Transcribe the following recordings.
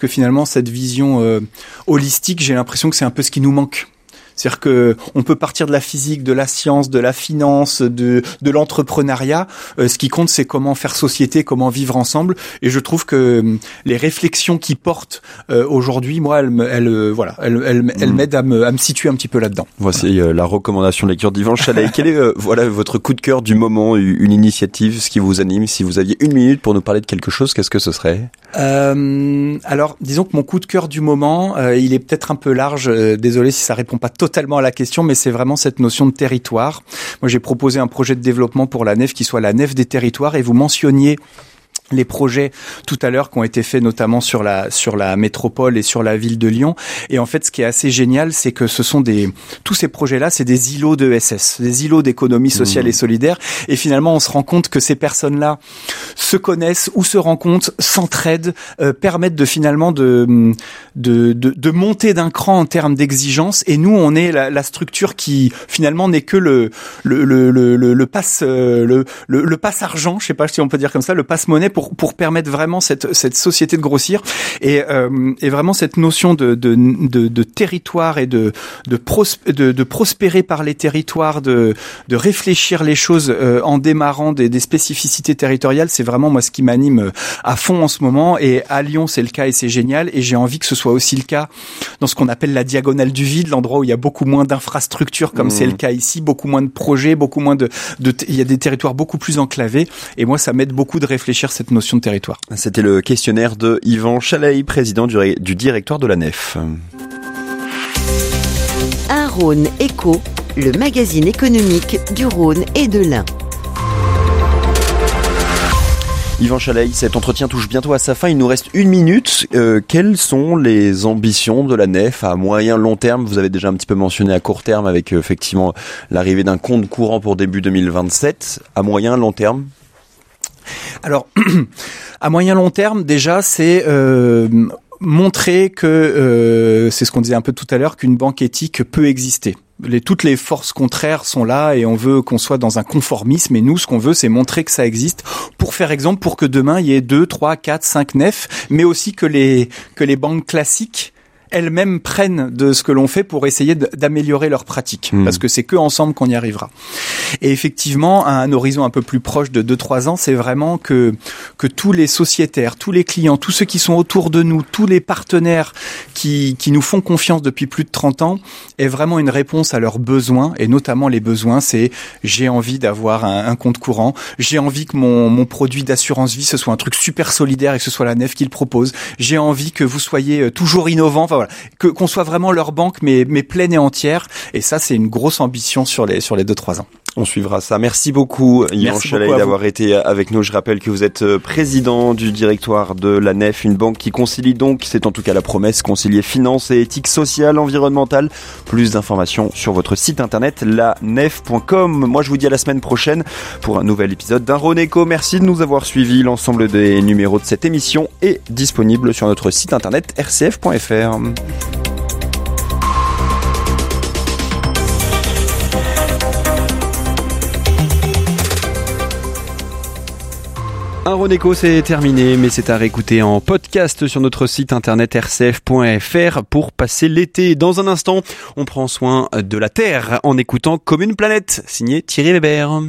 que finalement cette vision holistique, j'ai l'impression que c'est un peu ce qui nous manque. C'est-à-dire que on peut partir de la physique, de la science, de la finance, de l'entrepreneuriat. Ce qui compte, c'est comment faire société, comment vivre ensemble. Et je trouve que les réflexions qui portent aujourd'hui, moi, elles m'aident à me situer un petit peu là-dedans. Voici la recommandation de lecture d'Yvan Chaleille. Quel est votre coup de cœur du moment, une initiative, ce qui vous anime? Si vous aviez 1 minute pour nous parler de quelque chose, qu'est-ce que ce serait? Alors, disons que mon coup de cœur du moment, il est peut-être un peu large. Désolé si ça répond pas totalement à la question, mais c'est vraiment cette notion de territoire. Moi, j'ai proposé un projet de développement pour la nef qui soit la nef des territoires, et vous mentionniez les projets tout à l'heure qui ont été faits notamment sur la métropole et sur la ville de Lyon. Et en fait, ce qui est assez génial, c'est que tous ces projets-là, c'est des îlots de ESS, des îlots d'économie sociale et solidaire. Et finalement, on se rend compte que ces personnes-là se connaissent ou se rencontrent, s'entraident, permettent de monter d'un cran en termes d'exigence. Et nous, on est la structure qui finalement n'est que le passe argent, je sais pas si on peut dire comme ça, le passe monnaie pour permettre vraiment cette société de grossir, et vraiment cette notion de territoire et de prospérer par les territoires, de réfléchir les choses en démarrant des spécificités territoriales. C'est vraiment moi ce qui m'anime à fond en ce moment, et à Lyon c'est le cas et c'est génial, et j'ai envie que ce soit aussi le cas dans ce qu'on appelle la diagonale du vide, l'endroit où il y a beaucoup moins d'infrastructures comme c'est le cas ici, beaucoup moins de projets, beaucoup moins il y a des territoires beaucoup plus enclavés, et moi ça m'aide beaucoup de réfléchir cette notion de territoire. C'était le questionnaire de Yvan Chaleille, président du directoire de la nef. Un Rhône Éco, le magazine économique du Rhône et de l'Ain. Yvan Chaleille, cet entretien touche bientôt à sa fin. Il nous reste 1 minute. Quelles sont les ambitions de la nef à moyen long terme? Vous avez déjà un petit peu mentionné à court terme avec effectivement l'arrivée d'un compte courant pour début 2027. À moyen long terme? Alors, à moyen long terme, déjà, c'est montrer que, c'est ce qu'on disait un peu tout à l'heure, qu'une banque éthique peut exister. Toutes les forces contraires sont là, et on veut qu'on soit dans un conformisme, et nous, ce qu'on veut, c'est montrer que ça existe, pour faire exemple, pour que demain, il y ait 2, 3, 4, 5 nefs, mais aussi que les banques classiques elles-mêmes prennent de ce que l'on fait pour essayer d'améliorer leurs pratiques. Parce que c'est que ensemble qu'on y arrivera. Et effectivement, à un horizon un peu plus proche de 2-3 ans, c'est vraiment que tous les sociétaires, tous les clients, tous ceux qui sont autour de nous, tous les partenaires qui nous font confiance depuis plus de 30 ans, aient vraiment une réponse à leurs besoins. Et notamment les besoins, c'est j'ai envie d'avoir un compte courant, j'ai envie que mon produit d'assurance vie, ce soit un truc super solidaire et que ce soit la nef qui le propose, j'ai envie que vous soyez toujours innovants, enfin voilà, qu'on soit vraiment leur banque mais pleine et entière. Et ça, c'est une grosse ambition sur les 2-3 ans. On suivra ça. Merci beaucoup, Yvan Chaleille, d'avoir été avec nous. Je rappelle que vous êtes président du directoire de la nef, une banque qui concilie donc, c'est en tout cas la promesse, concilier finance et éthique sociale, environnementale. Plus d'informations sur votre site internet, lanef.com. Moi, je vous dis à la semaine prochaine pour un nouvel épisode d'Un Rhône Éco. Merci de nous avoir suivis. L'ensemble des numéros de cette émission est disponible sur notre site internet rcf.fr. Un Rhône Éco, c'est terminé, mais c'est à réécouter en podcast sur notre site internet rcf.fr pour passer l'été. Dans un instant, on prend soin de la Terre en écoutant Comme une planète, signé Thierry Weber.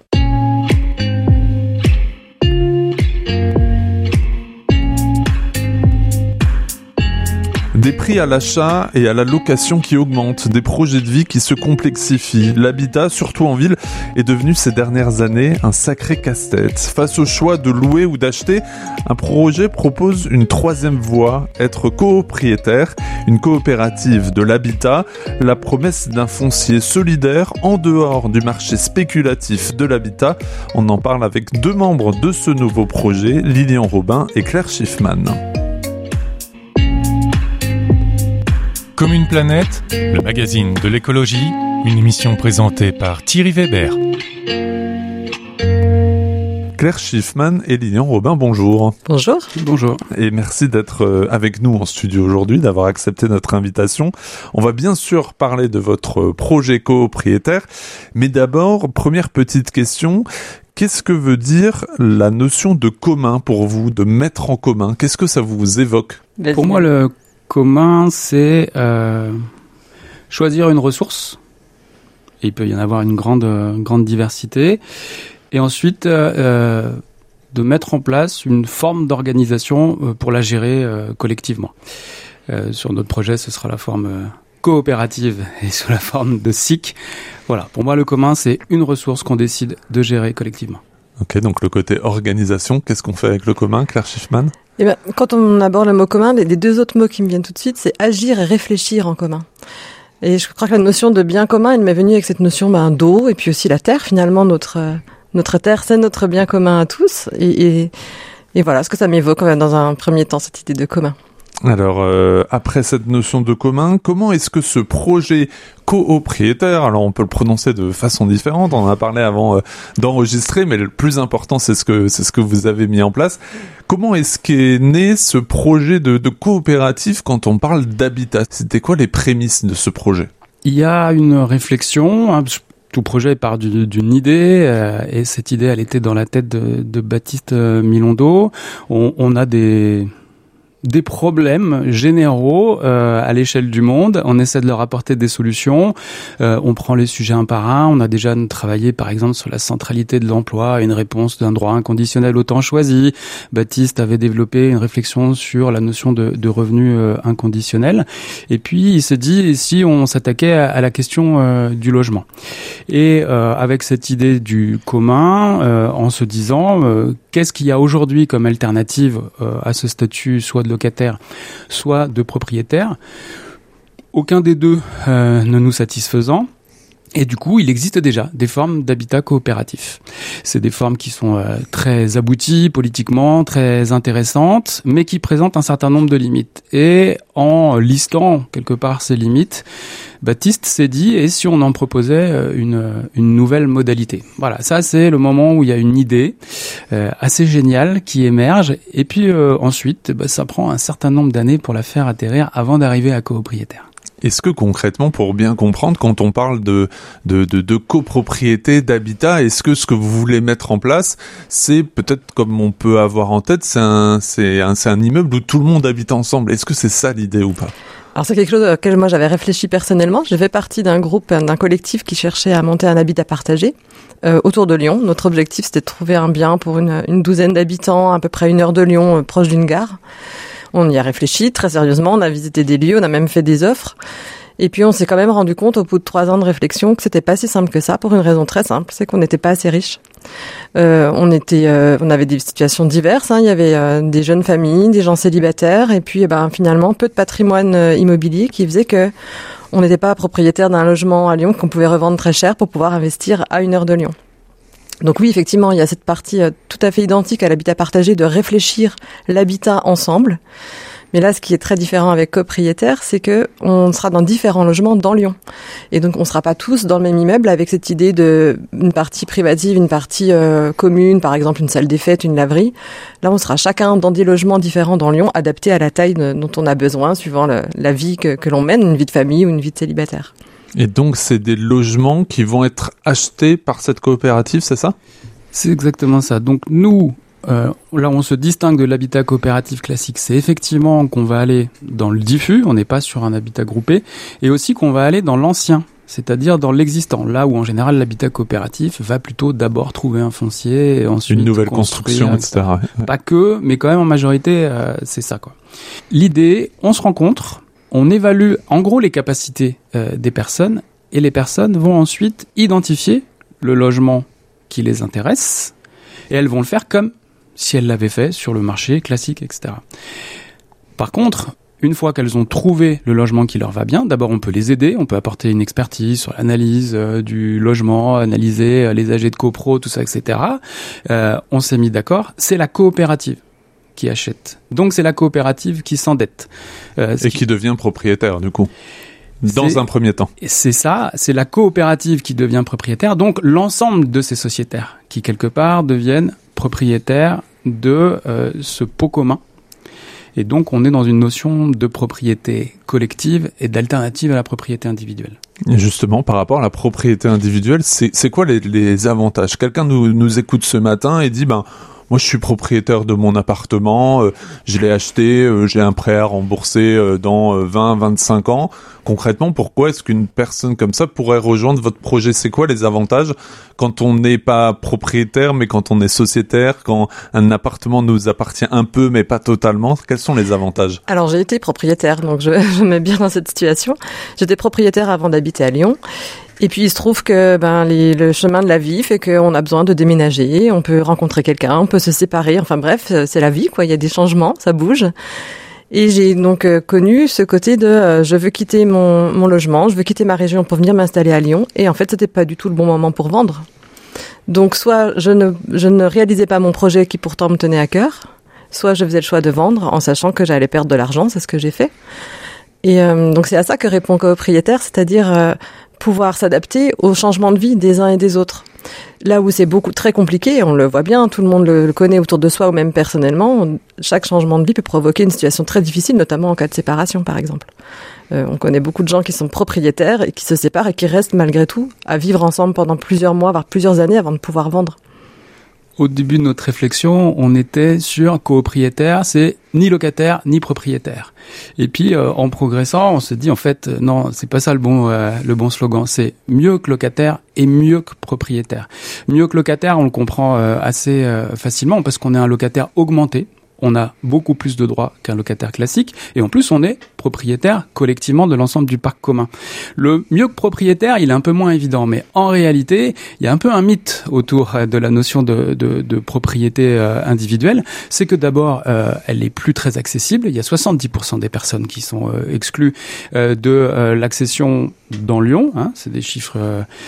Des prix à l'achat et à la location qui augmentent, des projets de vie qui se complexifient. L'habitat, surtout en ville, est devenu ces dernières années un sacré casse-tête. Face au choix de louer ou d'acheter, un projet propose une troisième voie, être copropriétaire, une coopérative de l'habitat, la promesse d'un foncier solidaire en dehors du marché spéculatif de l'habitat. On en parle avec 2 membres de ce nouveau projet, Lilian Robin et Claire Schiffman. Comme une planète, le magazine de l'écologie, une émission présentée par Thierry Weber. Claire Schiffman et Lilian Robin, bonjour. Bonjour. Bonjour. Et merci d'être avec nous en studio aujourd'hui, d'avoir accepté notre invitation. On va bien sûr parler de votre projet copropriétaire, mais d'abord, première petite question. Qu'est-ce que veut dire la notion de commun pour vous, de mettre en commun? Qu'est-ce que ça vous évoque? Pour moi, le commun, c'est choisir une ressource. Et il peut y en avoir une grande diversité. Et ensuite, de mettre en place une forme d'organisation pour la gérer collectivement. Sur notre projet, ce sera la forme coopérative et sous la forme de SIC. Voilà, pour moi, le commun, c'est une ressource qu'on décide de gérer collectivement. Ok, donc le côté organisation, qu'est-ce qu'on fait avec le commun, Claire Schiffman? Eh ben, quand on aborde le mot commun, les deux autres mots qui me viennent tout de suite, c'est agir et réfléchir en commun. Et je crois que la notion de bien commun, elle m'est venue avec cette notion d'eau et puis aussi la terre. Finalement, notre terre, c'est notre bien commun à tous. Et voilà ce que ça m'évoque dans un premier temps, cette idée de commun. Alors, après cette notion de commun, comment est-ce que ce projet copropriétaire, alors on peut le prononcer de façon différente, on en a parlé avant d'enregistrer, mais le plus important, c'est ce que vous avez mis en place. Comment est-ce qu'est né ce projet de coopérative quand on parle d'habitat? C'était quoi les prémices de ce projet? Il y a une réflexion, tout projet part d'une idée, et cette idée, elle était dans la tête de Baptiste Milondo. On a des problèmes généraux à l'échelle du monde. On essaie de leur apporter des solutions. On prend les sujets un par un. On a déjà travaillé, par exemple, sur la centralité de l'emploi, une réponse d'un droit inconditionnel au temps choisi. Baptiste avait développé une réflexion sur la notion de revenu inconditionnel. Et puis, il s'est dit, et si on s'attaquait à la question du logement? Et avec cette idée du commun, en se disant, qu'est-ce qu'il y a aujourd'hui comme alternative à ce statut, soit de locataire, soit de propriétaire? Aucun des deux ne nous satisfaisant. Et du coup, il existe déjà des formes d'habitat coopératif. C'est des formes qui sont très abouties politiquement, très intéressantes, mais qui présentent un certain nombre de limites. Et en listant quelque part ces limites, Baptiste s'est dit, et si on en proposait une nouvelle modalité? Voilà, ça c'est le moment où il y a une idée assez géniale qui émerge, et puis ensuite, ça prend un certain nombre d'années pour la faire atterrir avant d'arriver à copropriétaire. Est-ce que concrètement, pour bien comprendre, quand on parle de copropriété, d'habitat, est-ce que ce que vous voulez mettre en place, c'est peut-être comme on peut avoir en tête, c'est un immeuble où tout le monde habite ensemble? Est-ce que c'est ça l'idée ou pas? Alors c'est quelque chose auquel moi j'avais réfléchi personnellement. Je fais partie d'un collectif qui cherchait à monter un habitat partagé autour de Lyon. Notre objectif, c'était de trouver un bien pour une douzaine d'habitants, à peu près 1 heure de Lyon, proche d'une gare. On y a réfléchi très sérieusement, on a visité des lieux, on a même fait des offres. Et puis on s'est quand même rendu compte au bout de 3 ans de réflexion que c'était pas si simple que ça, pour une raison très simple, c'est qu'on n'était pas assez riches. On avait des situations diverses, il y avait des jeunes familles, des gens célibataires, et puis finalement peu de patrimoine immobilier qui faisait que on n'était pas propriétaire d'un logement à Lyon qu'on pouvait revendre très cher pour pouvoir investir à 1 heure de Lyon. Donc oui, effectivement, il y a cette partie tout à fait identique à l'habitat partagé de réfléchir l'habitat ensemble. Mais là, ce qui est très différent avec copropriétaire, c'est que on sera dans différents logements dans Lyon. Et donc, on sera pas tous dans le même immeuble avec cette idée de une partie privative, une partie commune, par exemple une salle des fêtes, une laverie. Là, on sera chacun dans des logements différents dans Lyon, adaptés à la taille dont on a besoin, suivant la vie que l'on mène, une vie de famille ou une vie de célibataire. Et donc, c'est des logements qui vont être achetés par cette coopérative, c'est ça? C'est exactement ça. Donc, nous, là où on se distingue de l'habitat coopératif classique, c'est effectivement qu'on va aller dans le diffus, on n'est pas sur un habitat groupé, et aussi qu'on va aller dans l'ancien, c'est-à-dire dans l'existant, là où en général l'habitat coopératif va plutôt d'abord trouver un foncier, et ensuite une nouvelle construction, etc. Pas que, mais quand même en majorité, c'est ça, quoi. L'idée, on se rencontre, on évalue en gros les capacités des personnes, et les personnes vont ensuite identifier le logement qui les intéresse, et elles vont le faire comme si elles l'avaient fait sur le marché classique, etc. Par contre, une fois qu'elles ont trouvé le logement qui leur va bien, d'abord on peut les aider, on peut apporter une expertise sur l'analyse du logement, analyser les AG de copro, tout ça, etc. On s'est mis d'accord, c'est la coopérative qui achète. Donc c'est la coopérative qui s'endette. Et qui devient propriétaire, du coup. Dans un premier temps. C'est ça, c'est la coopérative qui devient propriétaire, donc l'ensemble de ces sociétaires qui, quelque part, deviennent propriétaires de ce pot commun. Et donc, on est dans une notion de propriété collective et d'alternative à la propriété individuelle. Et justement, par rapport à la propriété individuelle, c'est quoi les avantages? Quelqu'un nous écoute ce matin et dit, moi, je suis propriétaire de mon appartement, je l'ai acheté, j'ai un prêt à rembourser dans 20-25 ans. Concrètement, pourquoi est-ce qu'une personne comme ça pourrait rejoindre votre projet? C'est quoi les avantages quand on n'est pas propriétaire, mais quand on est sociétaire, quand un appartement nous appartient un peu, mais pas totalement? Quels sont les avantages? Alors, j'ai été propriétaire, donc je me mets bien dans cette situation. J'étais propriétaire avant d'habiter à Lyon. Et puis il se trouve que le chemin de la vie fait qu'on a besoin de déménager, on peut rencontrer quelqu'un, on peut se séparer, enfin bref, c'est la vie quoi, il y a des changements, ça bouge. Et j'ai donc connu ce côté de je veux quitter mon logement, je veux quitter ma région pour venir m'installer à Lyon, et en fait c'était pas du tout le bon moment pour vendre. Donc soit je ne réalisais pas mon projet qui pourtant me tenait à cœur, soit je faisais le choix de vendre en sachant que j'allais perdre de l'argent, c'est ce que j'ai fait. Et donc c'est à ça que répond Copropriétaire, c'est-à-dire pouvoir s'adapter aux changements de vie des uns et des autres. Là où c'est très compliqué, on le voit bien, tout le monde le connaît autour de soi ou même personnellement, chaque changement de vie peut provoquer une situation très difficile, notamment en cas de séparation par exemple. On connaît beaucoup de gens qui sont propriétaires et qui se séparent et qui restent malgré tout à vivre ensemble pendant plusieurs mois, voire plusieurs années avant de pouvoir vendre. Au début de notre réflexion, on était sur copropriétaire, c'est ni locataire ni propriétaire. Et puis en progressant, on se dit en fait non, c'est pas ça le bon slogan, c'est mieux que locataire et mieux que propriétaire. Mieux que locataire, on le comprend assez facilement parce qu'on est un locataire augmenté. On a beaucoup plus de droits qu'un locataire classique et en plus on est propriétaire collectivement de l'ensemble du parc commun. Le mieux que propriétaire, il est un peu moins évident, mais en réalité, il y a un peu un mythe autour de la notion de propriété individuelle. C'est que d'abord, elle est plus très accessible. Il y a 70% des personnes qui sont exclues de l'accession dans Lyon. C'est des chiffres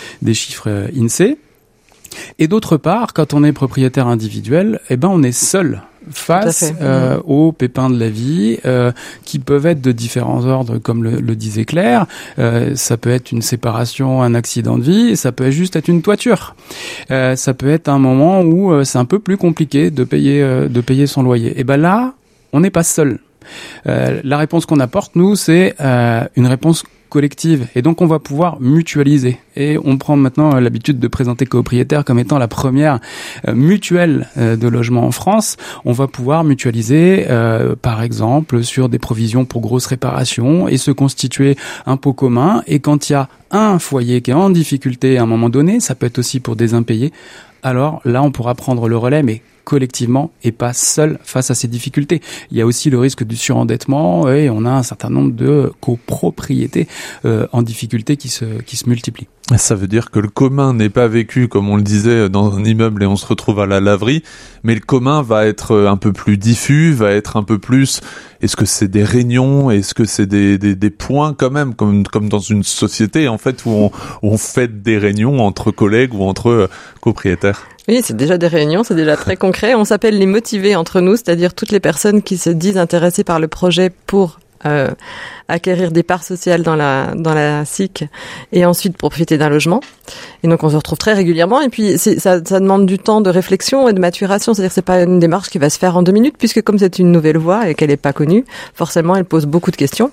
INSEE. Et d'autre part, quand on est propriétaire individuel, on est seul face aux pépins de la vie qui peuvent être de différents ordres, comme le disait Claire. Ça peut être une séparation, un accident de vie, ça peut juste être une toiture. Ça peut être un moment où c'est un peu plus compliqué de payer son loyer. Et là, on n'est pas seul. La réponse qu'on apporte, nous, c'est une réponse collective. Et donc, on va pouvoir mutualiser. Et on prend maintenant l'habitude de présenter Copropriétaire comme étant la première mutuelle de logement en France. On va pouvoir mutualiser, par exemple, sur des provisions pour grosses réparations et se constituer un pot commun. Et quand il y a un foyer qui est en difficulté à un moment donné, ça peut être aussi pour des impayés, alors là, on pourra prendre le relais, mais collectivement et pas seul face à ces difficultés. Il y a aussi le risque du surendettement et on a un certain nombre de copropriétés en difficulté qui se multiplient. Ça veut dire que le commun n'est pas vécu, comme on le disait, dans un immeuble et on se retrouve à la laverie, mais le commun va être un peu plus diffus, va être un peu plus... Est-ce que c'est des réunions? Est-ce que c'est des points quand même, comme dans une société en fait où on fait des réunions entre collègues ou entre copropriétaires? Oui, c'est déjà des réunions, c'est déjà très concret. On s'appelle les motivés entre nous, c'est-à-dire toutes les personnes qui se disent intéressées par le projet pour acquérir des parts sociales dans la SIC et ensuite profiter d'un logement. Et donc on se retrouve très régulièrement et puis ça demande du temps de réflexion et de maturation, c'est-à-dire que c'est pas une démarche qui va se faire en 2 minutes puisque comme c'est une nouvelle voie et qu'elle est pas connue, forcément elle pose beaucoup de questions.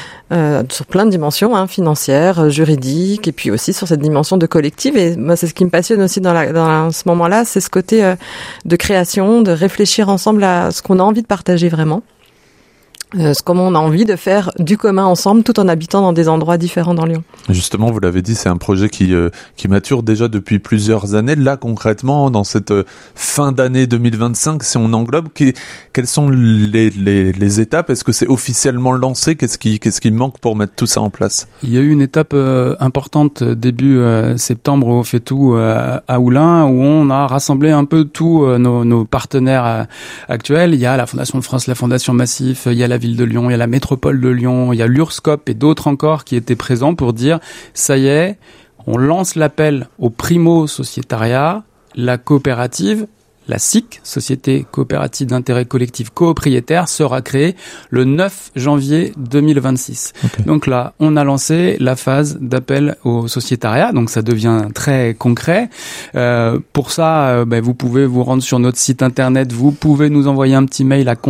Sur plein de dimensions, financières, juridiques, et puis aussi sur cette dimension de collective. Et moi, c'est ce qui me passionne aussi dans ce moment-là, c'est ce côté de création, de réfléchir ensemble à ce qu'on a envie de partager vraiment. Comment on a envie de faire du commun ensemble tout en habitant dans des endroits différents dans Lyon. Justement, vous l'avez dit, c'est un projet qui mature déjà depuis plusieurs années. Là, concrètement, dans cette fin d'année 2025, si on englobe, quelles sont les étapes? Est-ce que c'est officiellement lancé? Qu'est-ce qui manque pour mettre tout ça en place? Il y a eu une étape importante début septembre au FETOU à Oulin, où on a rassemblé un peu tous nos partenaires actuels. Il y a la Fondation de France, la Fondation Massif, il y a la Ville de Lyon, il y a la Métropole de Lyon, il y a l'URSCOP et d'autres encore qui étaient présents pour dire ça y est, on lance l'appel au primo-sociétariat, la coopérative, la SIC, Société Coopérative d'Intérêt Collectif Copropriétaire, sera créée le 9 janvier 2026. Okay. Donc là, on a lancé la phase d'appel au sociétariat, donc ça devient très concret. Pour ça, vous pouvez vous rendre sur notre site internet, vous pouvez nous envoyer un petit mail à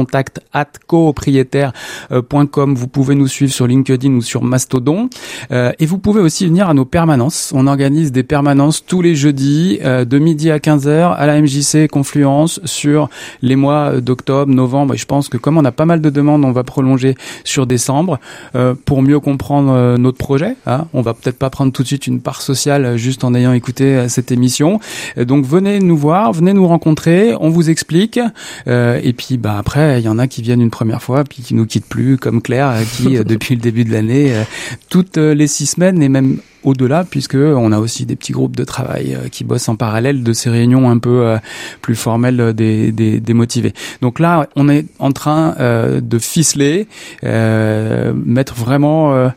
contact@copropriétaire.com, vous pouvez nous suivre sur LinkedIn ou sur Mastodon, et vous pouvez aussi venir à nos permanences. On organise des permanences tous les jeudis de midi à 15h à la MJC Confluence sur les mois d'octobre, novembre, et je pense que comme on a pas mal de demandes, on va prolonger sur décembre pour mieux comprendre notre projet. On va peut-être pas prendre tout de suite une part sociale juste en ayant écouté cette émission. Donc venez nous voir, venez nous rencontrer, on vous explique, et puis après il y en a qui viennent une première fois puis qui nous quittent plus, comme Claire qui depuis le début de l'année toutes les 6 semaines et même au-delà, puisque on a aussi des petits groupes de travail qui bossent en parallèle de ces réunions un peu plus formelles des motivés. Donc là, on est en train de ficeler, mettre vraiment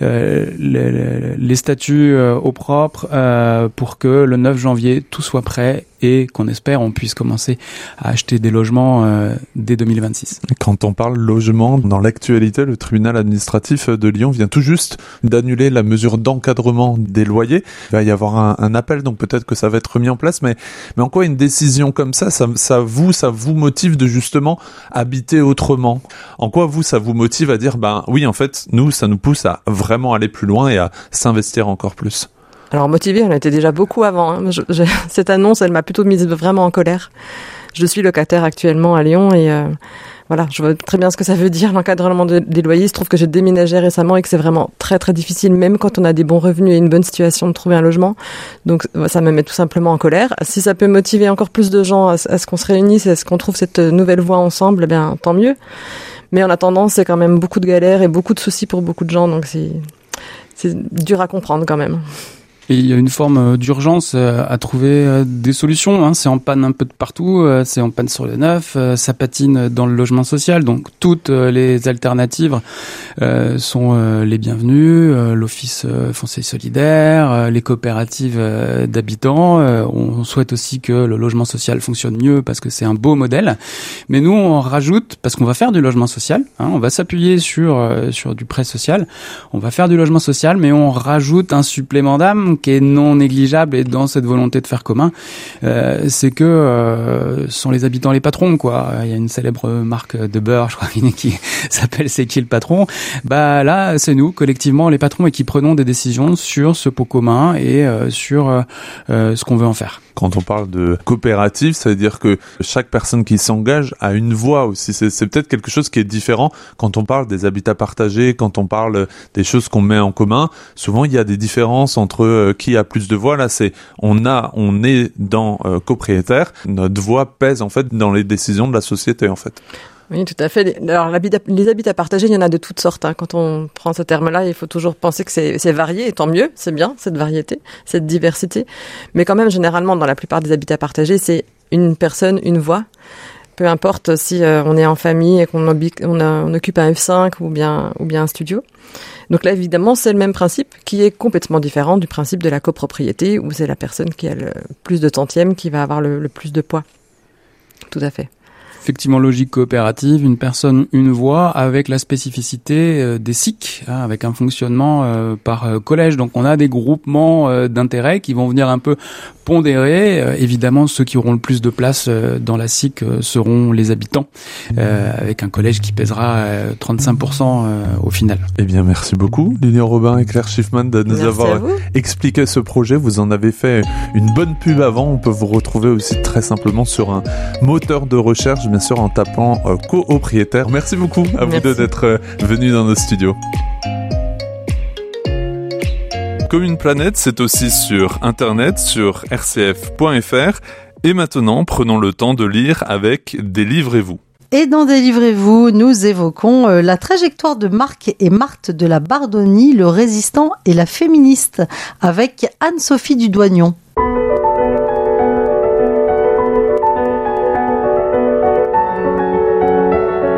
les statuts au propre pour que le 9 janvier, tout soit prêt et qu'on espère on puisse commencer à acheter des logements dès 2026. Quand on parle logement, dans l'actualité, le tribunal administratif de Lyon vient tout juste d'annuler la mesure d'encadrement des loyers. Il va y avoir un appel, donc peut-être que ça va être remis en place, mais en quoi une décision comme ça vous motive de justement habiter autrement? En quoi ça vous motive à dire, oui, en fait, nous, ça nous pousse à vraiment aller plus loin et à s'investir encore plus? Alors motivée, on était déjà beaucoup avant. Cette annonce, elle m'a plutôt mise vraiment en colère. Je suis locataire actuellement à Lyon et voilà, je vois très bien ce que ça veut dire, l'encadrement des loyers. Il se trouve que j'ai déménagé récemment et que c'est vraiment très très difficile, même quand on a des bons revenus et une bonne situation, de trouver un logement. Donc ça me met tout simplement en colère. Si ça peut motiver encore plus de gens à ce qu'on se réunisse et à ce qu'on trouve cette nouvelle voie ensemble, eh bien tant mieux. Mais en attendant, c'est quand même beaucoup de galères et beaucoup de soucis pour beaucoup de gens, donc c'est dur à comprendre quand même. Et il y a une forme d'urgence à trouver des solutions. C'est en panne un peu de partout, c'est en panne sur le neuf, ça patine dans le logement social. Donc toutes les alternatives sont les bienvenues. L'Office foncier solidaire, les coopératives d'habitants. On souhaite aussi que le logement social fonctionne mieux parce que c'est un beau modèle. Mais nous, on rajoute, parce qu'on va faire du logement social, on va s'appuyer sur du prêt social. On va faire du logement social, mais on rajoute un supplément d'âme qui est non négligeable, et dans cette volonté de faire commun, c'est que sont les habitants les patrons, quoi. Il y a une célèbre marque de beurre, je crois, qui s'appelle C'est qui le patron? Là, c'est nous, collectivement, les patrons, et qui prenons des décisions sur ce pot commun et sur ce qu'on veut en faire. Quand on parle de coopérative, ça veut dire que chaque personne qui s'engage a une voix aussi. C'est peut-être quelque chose qui est différent quand on parle des habitats partagés, quand on parle des choses qu'on met en commun. Souvent, il y a des différences entre qui a plus de voix. Là, on est dans copropriétaire. Notre voix pèse en fait dans les décisions de la société en fait. Oui, tout à fait. Alors, les habitats partagés, il y en a de toutes sortes. Quand on prend ce terme-là, il faut toujours penser que c'est varié, et tant mieux, c'est bien, cette variété, cette diversité. Mais quand même, généralement, dans la plupart des habitats partagés, c'est une personne, une voix. Peu importe si on est en famille et qu'on occupe un F5 ou bien un studio. Donc là, évidemment, c'est le même principe qui est complètement différent du principe de la copropriété, où c'est la personne qui a le plus de tantièmes qui va avoir le plus de poids. Tout à fait. Effectivement, logique coopérative, une personne, une voix, avec la spécificité des SIC, avec un fonctionnement par collège. Donc on a des groupements d'intérêt qui vont venir un peu pondérer. Évidemment, ceux qui auront le plus de place dans la SIC seront les habitants, avec un collège qui pèsera 35% au final. Eh bien, merci beaucoup Lilian Robin et Claire Schiffman de nous avoir expliqué ce projet. Vous en avez fait une bonne pub avant. On peut vous retrouver aussi très simplement sur un moteur de recherche, bien sûr en tapant copropriétaire. Merci beaucoup à vous deux d'être venus dans nos studios. Commune Planète, c'est aussi sur internet, sur rcf.fr. Et maintenant, prenons le temps de lire avec Délivrez-vous. Et dans Délivrez-vous, nous évoquons la trajectoire de Marc et Marthe de la Bardoni, le résistant et la féministe, avec Anne-Sophie Dudoignon.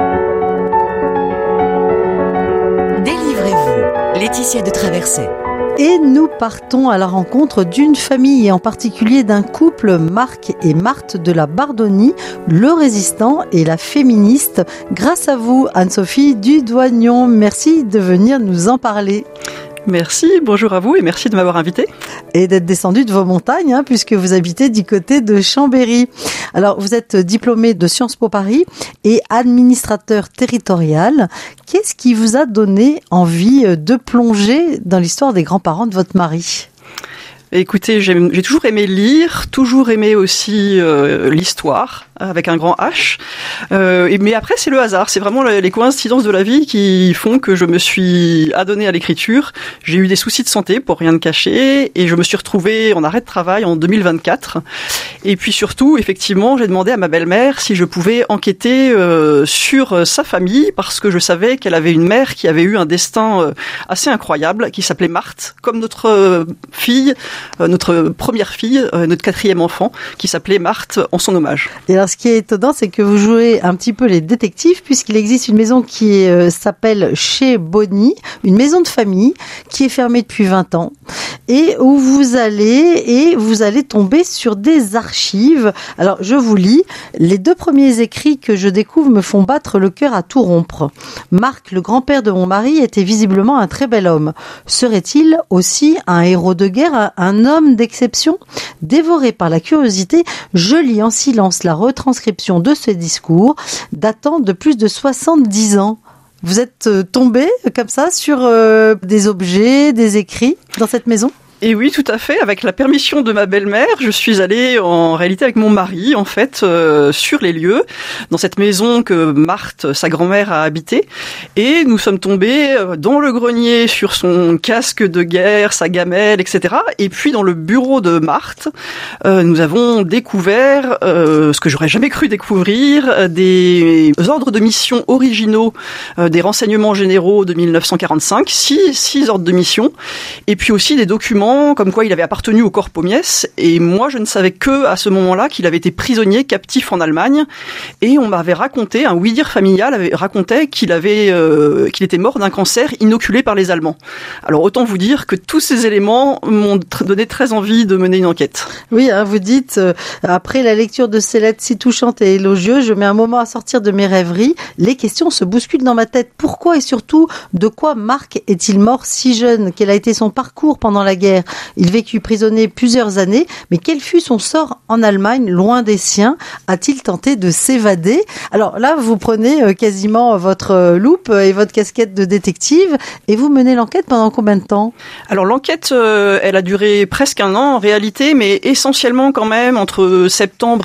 Délivrez-vous, Laetitia de Traversay. Et nous partons à la rencontre d'une famille et en particulier d'un couple, Marc et Marthe de la Bardonnie, le résistant et la féministe. Grâce à vous, Anne-Sophie Dudoignon, merci de venir nous en parler. Merci, bonjour à vous et merci de m'avoir invité. Et d'être descendu de vos montagnes, puisque vous habitez du côté de Chambéry. Alors, vous êtes diplômé de Sciences Po Paris et administrateur territorial. Qu'est-ce qui vous a donné envie de plonger dans l'histoire des grands-parents de votre mari ? Écoutez, j'ai toujours aimé lire, toujours aimé aussi l'histoire, avec un grand H. Mais après, c'est le hasard, c'est vraiment les coïncidences de la vie qui font que je me suis adonnée à l'écriture. J'ai eu des soucis de santé, pour rien de cacher, et je me suis retrouvée en arrêt de travail en 2024. Et puis surtout, effectivement, j'ai demandé à ma belle-mère si je pouvais enquêter sur sa famille, parce que je savais qu'elle avait une mère qui avait eu un destin assez incroyable, qui s'appelait Marthe, comme notre fille, notre première fille, notre 4e enfant, qui s'appelait Marthe en son hommage. Et alors, ce qui est étonnant, c'est que vous jouez un petit peu les détectives, puisqu'il existe une maison qui s'appelle Chez Bonny, une maison de famille qui est fermée depuis 20 ans, et où vous allez tomber sur des archives. Alors, je vous lis. Les 2 premiers écrits que je découvre me font battre le cœur à tout rompre. Marc, le grand-père de mon mari, était visiblement un très bel homme. Serait-il aussi un héros de guerre, un homme d'exception? Dévoré par la curiosité, je lis en silence la retranscription de ce discours datant de plus de 70 ans. Vous êtes tombé comme ça sur des objets, des écrits dans cette maison ? Et oui, tout à fait. Avec la permission de ma belle-mère, je suis allée en réalité avec mon mari, en fait, sur les lieux, dans cette maison que Marthe, sa grand-mère, a habitée. Et nous sommes tombés dans le grenier sur son casque de guerre, sa gamelle, etc. Et puis dans le bureau de Marthe, nous avons découvert ce que j'aurais jamais cru découvrir, des ordres de mission originaux des renseignements généraux de 1945, six ordres de mission, et puis aussi des documents comme quoi il avait appartenu au Corps Pommiès, et moi je ne savais que à ce moment-là qu'il avait été prisonnier captif en Allemagne, et on m'avait raconté, un oui-dire familial racontait qu'il était mort d'un cancer inoculé par les Allemands. Alors autant vous dire que tous ces éléments m'ont donné très envie de mener une enquête. Oui, vous dites, après la lecture de ces lettres si touchantes et élogieuses, je mets un moment à sortir de mes rêveries, les questions se bousculent dans ma tête. Pourquoi et surtout, de quoi Marc est-il mort si jeune? Quel a été son parcours pendant la guerre? Il vécut prisonnier plusieurs années, mais quel fut son sort en Allemagne, loin des siens? A-t-il tenté de s'évader? Alors là, vous prenez quasiment votre loupe et votre casquette de détective, et vous menez l'enquête pendant combien de temps? Alors l'enquête, elle a duré presque 1 an en réalité, mais essentiellement quand même entre septembre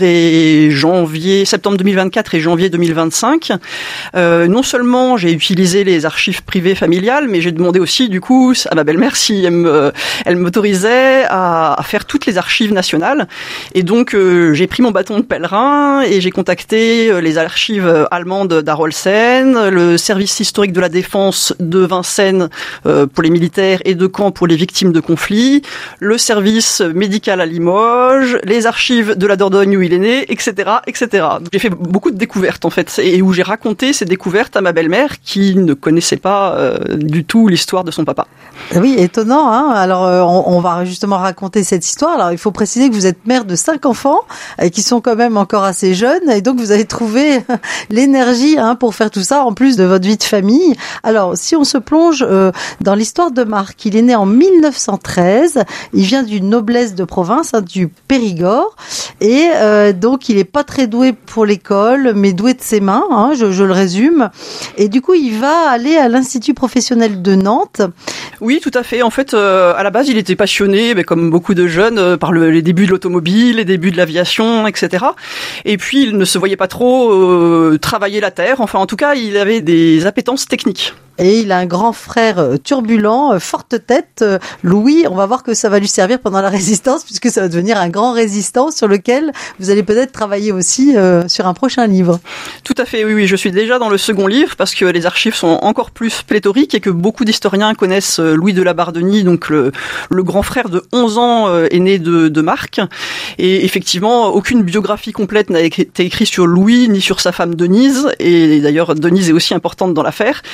2024 et janvier 2025. Non seulement j'ai utilisé les archives privées familiales, mais j'ai demandé aussi du coup à ma belle-mère si elle m'autorisait à faire toutes les archives nationales. Et donc j'ai pris mon bâton de pèlerin et j'ai contacté les archives allemandes d'Arolsen, le service historique de la défense de Vincennes pour les militaires et de Caen pour les victimes de conflits, le service médical à Limoges, les archives de la Dordogne où il est né, etc., etc. Donc, j'ai fait beaucoup de découvertes en fait, et où j'ai raconté ces découvertes à ma belle-mère qui ne connaissait pas du tout l'histoire de son papa. Oui, étonnant, hein. Alors on va justement raconter cette histoire. Alors il faut préciser que vous êtes mère de 5 enfants qui sont quand même encore assez jeunes, et donc vous avez trouvé l'énergie pour faire tout ça en plus de votre vie de famille. Alors si on se plonge dans l'histoire de Marc, il est né en 1913, il vient d'une noblesse de province, du Périgord, et donc il est pas très doué pour l'école, mais doué de ses mains, je le résume, et du coup il va aller à l'Institut professionnel de Nantes. Oui, tout à fait. En fait, à la base, il était passionné, mais comme beaucoup de jeunes, par les débuts de l'automobile, les débuts de l'aviation, etc. Et puis, il ne se voyait pas trop travailler la terre. Enfin, en tout cas, il avait des appétences techniques. Et il a un grand frère turbulent, forte tête, Louis. On va voir que ça va lui servir pendant la résistance, puisque ça va devenir un grand résistant sur lequel vous allez peut-être travailler aussi sur un prochain livre. Tout à fait, oui. Je suis déjà dans le second livre parce que les archives sont encore plus pléthoriques et que beaucoup d'historiens connaissent Louis de la Bardonnie, donc le grand frère de 11 ans aîné de Marc. Et effectivement, aucune biographie complète n'a été écrite sur Louis ni sur sa femme Denise. Et d'ailleurs, Denise est aussi importante dans l'affaire. Et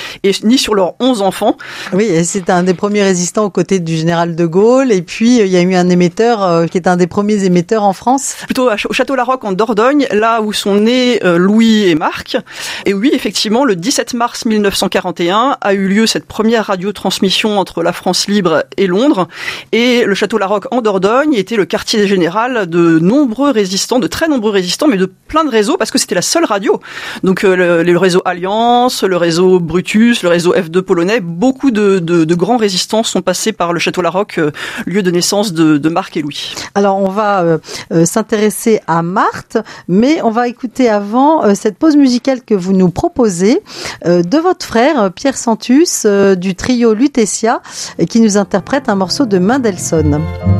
ni sur leurs 11 enfants. Oui, et c'est un des premiers résistants aux côtés du général de Gaulle. Et puis, il y a eu un émetteur qui est un des premiers émetteurs en France. Plutôt au Château Larocque en Dordogne, là où sont nés Louis et Marc. Et oui, effectivement, le 17 mars 1941 a eu lieu cette première radiotransmission entre la France libre et Londres. Et le Château Larocque en Dordogne était le quartier général de nombreux résistants, de très nombreux résistants, mais de plein de réseaux, parce que c'était la seule radio. Donc le réseau Alliance, le réseau Brutus, le réseau F2 polonais, beaucoup de grands résistants sont passés par le Château Larocque, lieu de naissance de Marc et Louis. Alors on va s'intéresser à Marthe, mais on va écouter avant cette pause musicale que vous nous proposez de votre frère Pierre Santus du trio Lutetia qui nous interprète un morceau de Mendelssohn.